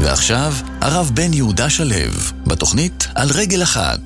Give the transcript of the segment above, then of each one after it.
ועכשיו, הרב בן יהודה שלו, בתוכנית על רגל אחת.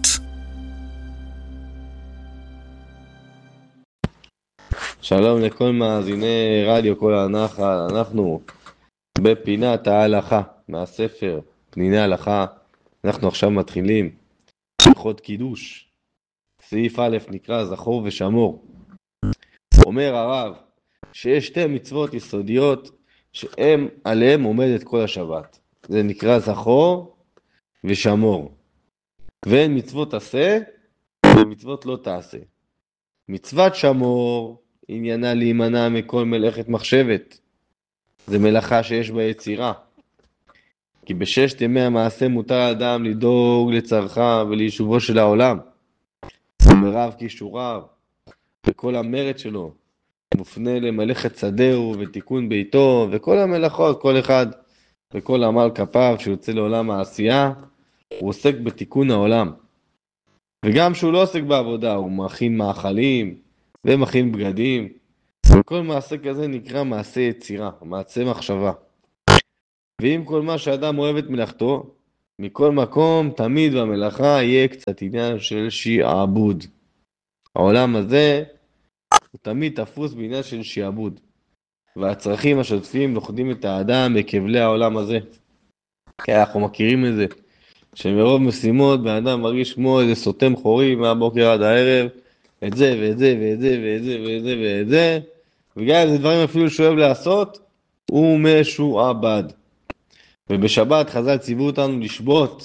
שלום לכל מאזיני רדיו כל הנחל, אנחנו בפינת ההלכה מהספר פניני הלכה. אנחנו עכשיו מתחילים הלכות קידוש. סעיף א' נקרא זכור ושמור. אומר הרב שיש שתי מצוות יסודיות שהם עליהם עומדת כל השבת. זה נקרא זכור ושמור. ואין מצוות עשה ומצוות לא תעשה. מצוות שמור עניינה להימנע מכל מלאכת מחשבת. זה מלאכה שיש בה יצירה. כי בששת ימי המעשה מותר לאדם לדאוג לצרכיו וליישובו של העולם. ומרב כישוריו וכל המרד שלו מופנה למלאכת שדהו ותיקון ביתו וכל המלאכות, כל אחד וכל עמל כפיו שיוצא לעולם העשייה, הוא עוסק בתיקון העולם. וגם שהוא לא עוסק בעבודה, הוא מכין מאכלים ומכין בגדים. וכל מעשה כזה נקרא מעשה יצירה, מעשה מחשבה. ואם כל מה שאדם אוהב את מלאכתו, מכל מקום תמיד במלאכה יהיה קצת עניין של שיעבוד. העולם הזה הוא תמיד תפוס בעניין של שיעבוד. והצרכים השוטפים לוכדים את האדם בכבלי העולם הזה. כי אנחנו מכירים את זה. שמרוב משימות באדם מרגיש כמו איזה סותם חורי מהבוקר עד הערב. את זה ואת זה ואת זה ואת זה ואת זה ואת זה. וגם איזה דברים אפילו שאוהב לעשות, הוא משועבד. ובשבת חז"ל ציוו אותנו לשבות,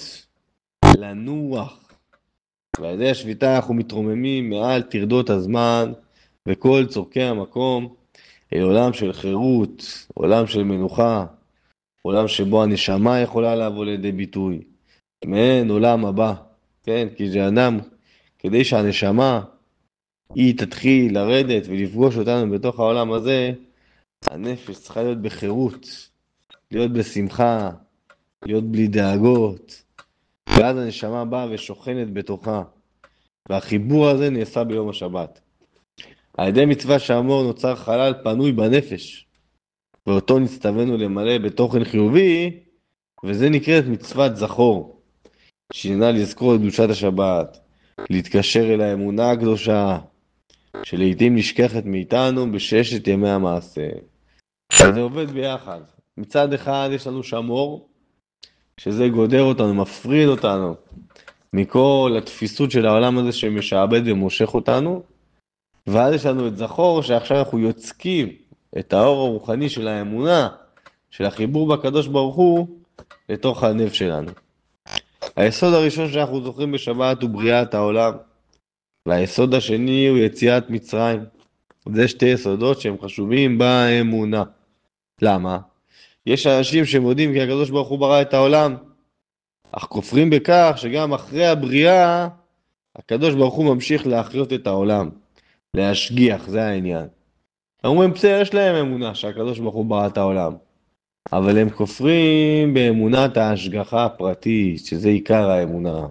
לנוח. ועל ידי השביתה אנחנו מתרוממים מעל טרדות הזמן וכל צורכי המקום אל עולם של חירות, עולם של מנוחה, עולם שבו הנשמה יכולה לבוא לידי ביטוי. מעין עולם הבא, כן? כי זה אדם, כדי שהנשמה היא תתחיל לרדת ולפגוש אותנו בתוך העולם הזה, הנפש צריכה להיות בחירות, להיות בשמחה, להיות בלי דאגות, ואז הנשמה באה ושוכנת בתוכה, והחיבור הזה נעשה ביום השבת. על ידי מצווה שאמור נוצר חלל פנוי בנפש, ואותו נצטווינו למלא בתוכן חיובי, וזה נקראת מצוות זכור, שעניינה לזכור את קדושת השבת, להתקשר אל האמונה הקדושה, שלעיתים נשכחת מאיתנו בששת ימי המעשה. זה עובד ביחד. מצד אחד יש לנו שמור, שזה גודר אותנו, מפריד אותנו מכל התפיסות של העולם הזה שמשעבד ומושך אותנו. ואז יש לנו את זכור, שעכשיו אנחנו יוצקים את האור הרוחני של האמונה, של החיבור בקדוש ברוך הוא, לתוך הנפש שלנו. היסוד הראשון שאנחנו זוכרים בשבת הוא בריאת העולם, והיסוד השני הוא יציאת מצרים. זה שתי יסודות שהם חשובים באמונה. למה? יש אנשים שמודים כי הקדוש ברוך הוא ברא את העולם, אך כופרים בכך שגם אחרי הבריאה, הקדוש ברוך הוא ממשיך להחיות את העולם, להשגיח, זה העניין. אומרים בסדר, יש להם אמונה שהקדוש ברוך הוא ברא את העולם, אבל הם כופרים באמונת ההשגחה הפרטית, שזה עיקר האמונה.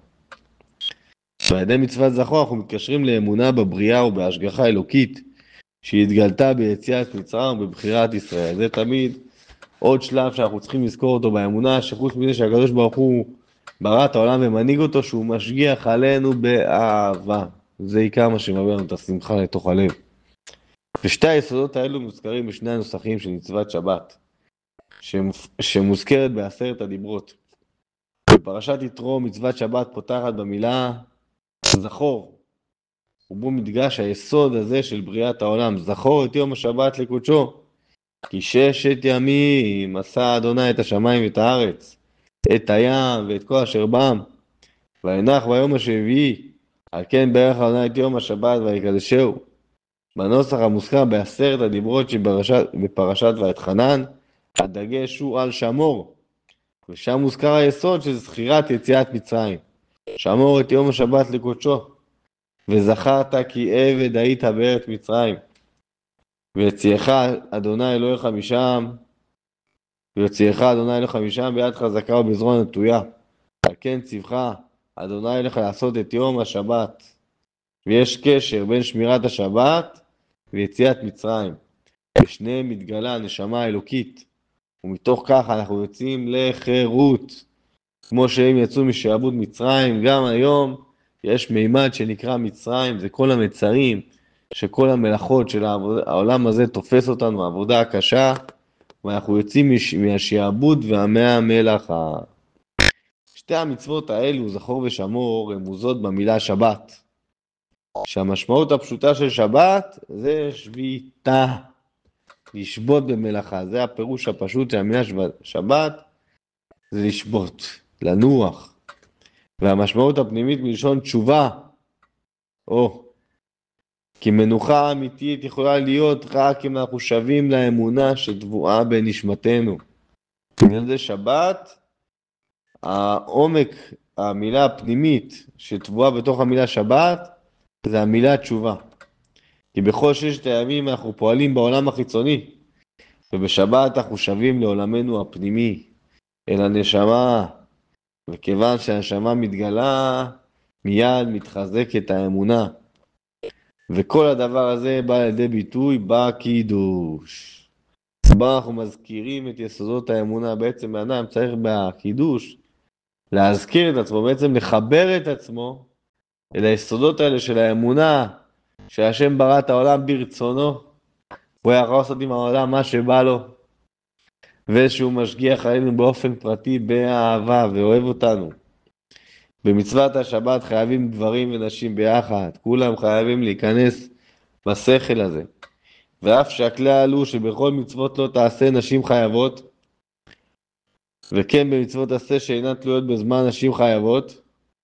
ועל ידי מצוות זכור אנחנו מתקשרים לאמונה בבריאה ובהשגחה אלוקית, שהתגלתה ביציאת מצרים ובבחירת ישראל. זה תמיד עוד שלב שאנחנו צריכים לזכור אותו באמונה, שחוץ מזה שהקדוש ברוך הוא ברא את העולם ומנהיג אותו, שהוא משגיח עלינו באהבה. זה עיקר מה שמביא לנו את השמחה לתוך הלב. ושתי היסודות האלו מוזכרים בשני הנוסחים של מצוות שבת, שמוזכרת בעשרת הדיברות. בפרשת יתרו מצוות שבת פותחת במילה זכור, ובו מדגש היסוד הזה של בריאת העולם. זכור את יום השבת לקודשו, כי ששת ימים עשה אדוני את השמיים ואת הארץ, את הים ואת כל אשר בם, וינח ביום השביעי, על כן ברך אדוני את יום השבת ויקדשהו. בנוסח המוזכר בעשרת הדיברות שבפרשת ואתחנן, הדגש הוא על שמור, ושם מוזכר היסוד של זכירת יציאת מצרים. שמור את יום השבת לקודשו, וזכרת כי עבד היית בארץ מצרים, ויוציאך אדוני אלוהיך משם, ביד חזקה ובזרוע נטויה. על כן ציווך אדוני לך לעשות את יום השבת. ויש קשר בין שמירת השבת ויציאת מצרים. בשניהם מתגלה הנשמה האלוקית, ומתוך כך אנחנו יוצאים לחירות. כמו שהם יצאו משעבוד מצרים, גם היום יש מימד שנקרא מצרים, זה כל המצרים, שכל המלאכות של העולם הזה תופס אותנו, העבודה הקשה, ואנחנו יוצאים מהשעבוד והמלאכה. שתי המצוות האלו, זכור ושמור, רמוזות במילה שבת. שהמשמעות הפשוטה של שבת זה שביתה, לשבות במלאכה. זה הפירוש הפשוט של המילה שבת, זה לשבות, לנוח. והמשמעות הפנימית מלשון תשובה, כי מנוחה אמיתית יכולה להיות רק אם אנחנו שווים לאמונה שטבועה בנשמתנו. בגלל זה שבת, העומק, המילה הפנימית שטבועה בתוך המילה שבת, זה המילה תשובה. כי בכל 6 הימים אנחנו פועלים בעולם החיצוני, ובשבת אנחנו שווים לעולמנו הפנימי, אל הנשמה, וכיוון שהנשמה מתגלה, מיד מתחזקת האמונה. וכל הדבר הזה בא לידי ביטוי בקידוש. בה אנחנו מזכירים את יסודות האמונה. בעצם האדם צריך בקידוש להזכיר את עצמו, בעצם לחבר את עצמו אל היסודות האלה של האמונה, שהשם ברא את העולם ברצונו, הוא יכול לעשות עם העולם מה שבא לו, ושהוא משגיח עלינו באופן פרטי באהבה ואוהב אותנו. במצוות השבת חייבים גברים ונשים ביחד, כולם חייבים להיכנס בשכל הזה. ואף שהכלל הוא שבכל מצוות לא תעשה נשים חייבות, וכן במצוות עשה שאינן תלויות בזמן נשים חייבות,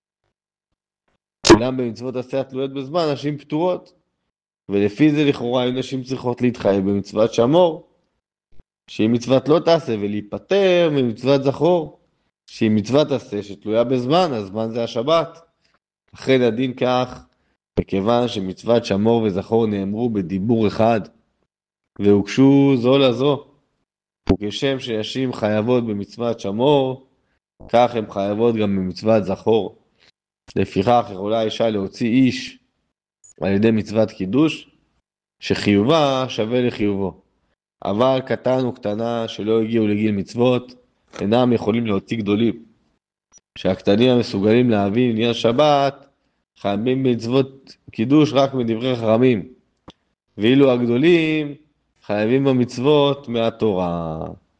גם במצוות עשה התלויות בזמן נשים פטורות. ולפי זה לכאורה נשים צריכות להתחייב במצוות שמור, שהיא מצוות לא תעשה, ולהיפטר ממצוות זכור, שהיא מצוות עשה שתלויה בזמן, הזמן זה השבת. אחרי הדין כך, מכיוון שמצוות שמור וזכור נאמרו בדיבור אחד, והוקשו זו לזו, וכשם שנשים חייבות במצוות שמור, כך הן חייבות גם במצוות זכור. לפיכך יכולה האישה להוציא איש על ידי מצוות קידוש, שחיובה שווה לחיובו. אבל קטן וקטנה שלא הגיעו לגיל מצוות, אינם יכולים להוציא גדולים. שהקטנים המסוגלים להבין עניין שבת, חייבים במצוות קידוש רק מדברי חכמים. ואילו הגדולים חייבים במצוות מהתורה.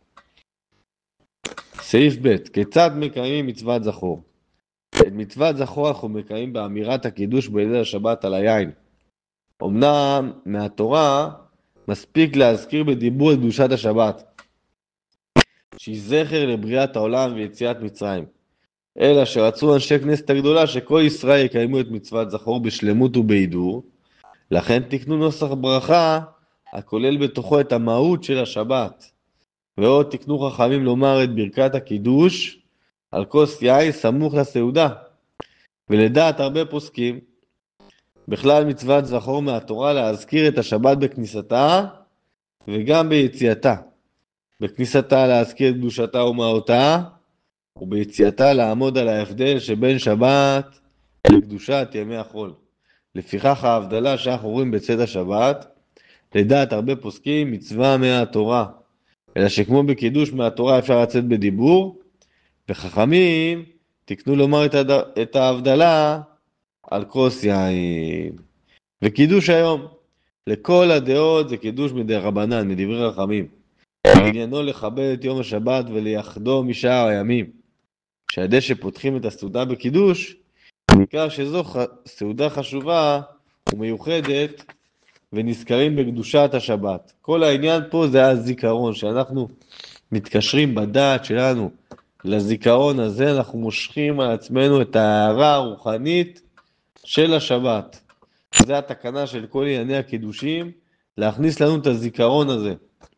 סעיף ב' כיצד מקיימים מצוות זכור? את מצוות זכור אנחנו מקיימים באמירת הקידוש בליל השבת על היין. אמנם מהתורה מספיק להזכיר בדיבור את קדושת השבת, שהיא זכר לבריאת העולם ויציאת מצרים. אלא שרצו אנשי כנסת הגדולה שכל ישראל יקיימו את מצוות זכור בשלמות ובהידור, לכן תקנו נוסח ברכה הכולל בתוכו את המהות של השבת. ועוד תקנו חכמים לומר את ברכת הקידוש על כוס יין סמוך לסעודה. ולדעת הרבה פוסקים, בכלל מצוות זכור מהתורה להזכיר את השבת בכניסתה וגם ביציאתה. בכניסתה להזכיר את קדושתה ומהותה, וביציאתה לעמוד על ההבדל שבין שבת לקדושת ימי החול. לפיכך ההבדלה שאנחנו רואים בצאת השבת, לדעת הרבה פוסקים מצווה מהתורה, אלא שכמו בקידוש מהתורה אפשר לצאת בדיבור, וחכמים תקנו לומר את ההבדלה על כוס יין. וקידוש היום, לכל הדעות זה קידוש מדרבנן, מדברי רחמים. עניינו לכבד את יום השבת ולייחדו משאר הימים. שעדי שפותחים את הסעודה בקידוש, נקרא שזו סעודה חשובה ומיוחדת ונזכרים בקדושת השבת. כל העניין פה זה הזיכרון, שאנחנו מתקשרים בדעת שלנו לזיכרון הזה, אנחנו מושכים על עצמנו את ההערה הרוחנית של השבת. זה התקנה של כל ענייני הקידושים, להכניס לנו את הזיכרון הזה.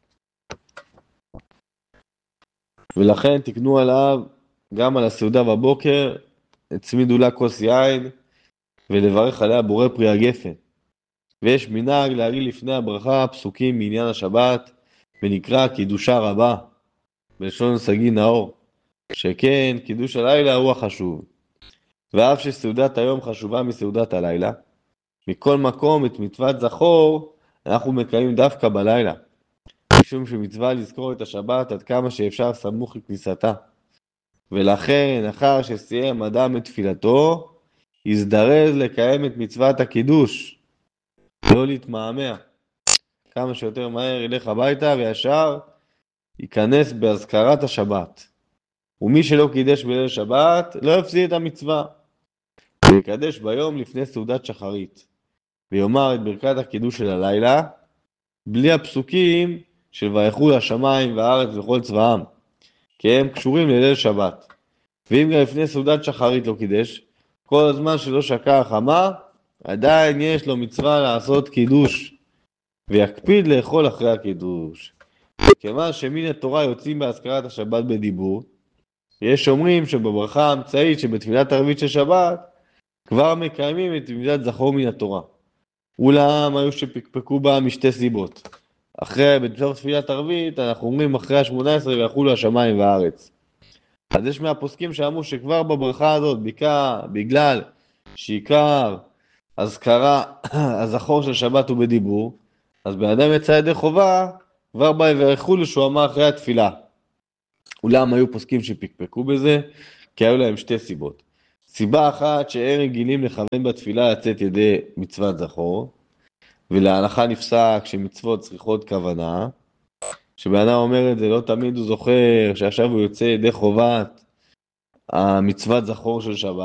ולכן תקנו עליו, גם על הסעודה בבוקר, הצמידו לה כוס יין, ולברך עליה בורא פרי הגפן. ויש מנהג להגיד לפני הברכה פסוקים מעניין השבת, ונקרא קידושה רבה, בלשון סגי נאור, שכן קידוש הלילה הוא החשוב. ואף שסעודת היום חשובה מסעודת הלילה, מכל מקום את מצוות זכור אנחנו מקיימים דווקא בלילה. משום שמצווה לזכור את השבת עד כמה שאפשר סמוך לכניסתה. ולכן, אחר שסיים אדם את תפילתו, יזדרז לקיים את מצוות הקידוש, לא להתמהמה. כמה שיותר מהר ילך הביתה וישר ייכנס בהזכרת השבת. ומי שלא קידש בליל שבת לא יפסיד את המצווה. ויקדש ביום לפני סעודת שחרית, ויאמר את ברכת הקידוש של הלילה, בלי הפסוקים של ויחול השמיים והארץ וכל צבאם, כי הם קשורים לליל שבת. ואם גם לפני סעודת שחרית לא קידש, כל הזמן שלא שקע החמה, עדיין יש לו מצווה לעשות קידוש, ויקפיד לאכול אחרי הקידוש. כיוון שמן התורה יוצאים בהזכרת השבת בדיבור, יש אומרים שבברכה האמצעית שבתפילת ערבית של שבת, כבר מקיימים את מצוות זכור מן התורה. אולם היו שפקפקו בה משתי סיבות. בתפילת תפילת ערבית אנחנו אומרים אחרי ה-18 ויחולו השמיים והארץ. אז יש מהפוסקים שאמרו שכבר בברכה הזאת, בגלל שעיקר הזכרה, הזכור של שבת הוא בדיבור, אז באדם יצא ידי חובה, כבר בא ויחולו שהוא אמר אחרי התפילה. אולם היו פוסקים שפקפקו בזה, כי היו להם שתי סיבות. סיבה אחת שאין רגילים לכוון בתפילה לצאת ידי מצוות זכור, ולהלכה נפסק שמצוות צריכות כוונה, שבאדם אומר את זה לא תמיד הוא זוכר שעכשיו הוא יוצא ידי חובת המצוות זכור של שבת,